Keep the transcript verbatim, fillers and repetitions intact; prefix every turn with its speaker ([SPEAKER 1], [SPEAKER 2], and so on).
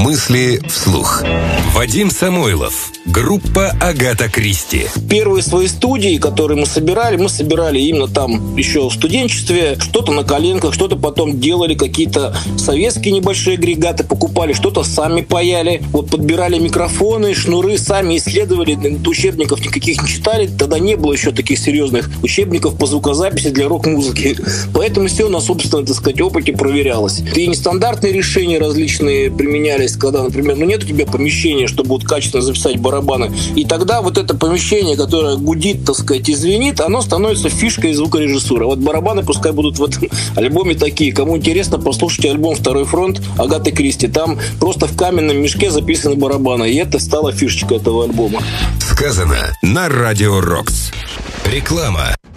[SPEAKER 1] Мысли вслух. Вадим Самойлов. Группа «Агата Кристи».
[SPEAKER 2] Первые свои студии, которые мы собирали, мы собирали именно там еще в студенчестве. Что-то на коленках, что-то потом делали, какие-то советские небольшие агрегаты покупали, что-то сами паяли. Вот подбирали микрофоны, шнуры, сами исследовали. Учебников никаких не читали. Тогда не было еще таких серьезных учебников по звукозаписи для рок-музыки. Поэтому все на собственном, так сказать, опыте проверялось. И нестандартные решения различные применялись, когда, например, ну нет у тебя помещения, чтобы вот качественно записать барабаны. И тогда вот это помещение, которое гудит, так сказать, и звенит, оно становится фишкой звукорежиссуры. Вот барабаны пускай будут в этом альбоме такие. Кому интересно, послушайте альбом «Второй фронт» Агаты Кристи. Там просто в каменном мешке записаны барабаны. И это стала фишечкой этого альбома.
[SPEAKER 1] Сказано на Радио Рокс. Реклама.